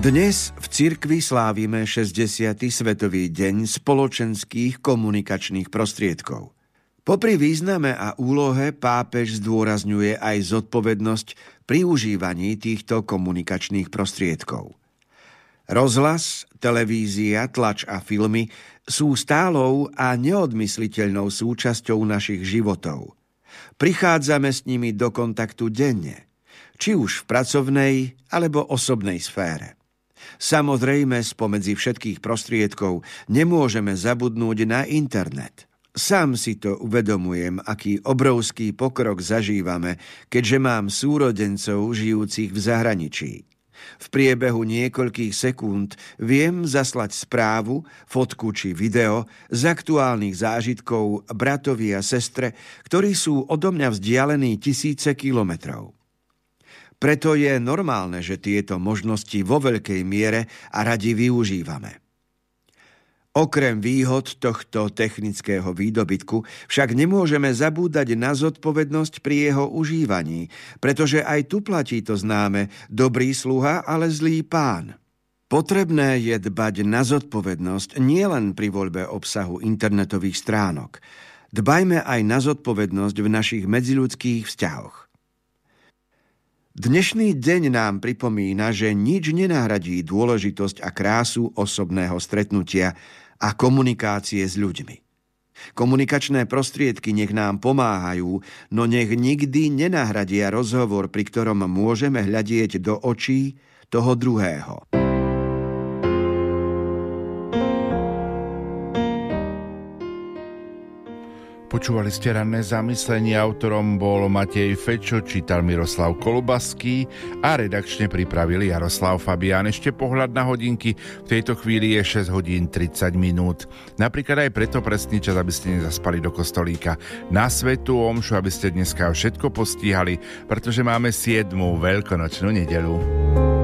Dnes v cirkvi slávime 60. svetový deň spoločenských komunikačných prostriedkov. Popri význame a úlohe pápež zdôrazňuje aj zodpovednosť pri užívaní týchto komunikačných prostriedkov. Rozhlas, televízia, tlač a filmy sú stálou a neodmysliteľnou súčasťou našich životov. Prichádzame s nimi do kontaktu denne, či už v pracovnej alebo osobnej sfére. Samozrejme, spomedzi všetkých prostriedkov nemôžeme zabudnúť na internet. Sám si to uvedomujem, aký obrovský pokrok zažívame, keďže mám súrodencov žijúcich v zahraničí. V priebehu niekoľkých sekúnd viem zaslať správu, fotku či video z aktuálnych zážitkov bratovi a sestre, ktorí sú odo mňa vzdialení tisíce kilometrov. Preto je normálne, že tieto možnosti vo veľkej miere a radi využívame. Okrem výhod tohto technického výdobytku však nemôžeme zabúdať na zodpovednosť pri jeho užívaní, pretože aj tu platí to známe dobrý sluha, ale zlý pán. Potrebné je dbať na zodpovednosť nielen pri voľbe obsahu internetových stránok. Dbajme aj na zodpovednosť v našich medziľudských vzťahoch. Dnešný deň nám pripomína, že nič nenahradí dôležitosť a krásu osobného stretnutia a komunikácie s ľuďmi. Komunikačné prostriedky nech nám pomáhajú, no nech nikdy nenahradia rozhovor, pri ktorom môžeme hľadieť do očí toho druhého. Počúvali ste ranné zamyslenie, autorom bol Matej Fečo, čítal Miroslav Kolubaský a redakčne pripravili Jaroslav Fabián. Ešte pohľad na hodinky, v tejto chvíli je 6 hodín 30 minút. Napríklad aj preto presný čas, aby ste nezaspali do kostolíka na svätú omšu, aby ste dneska všetko postíhali, pretože máme 7. veľkonočnú nedeľu.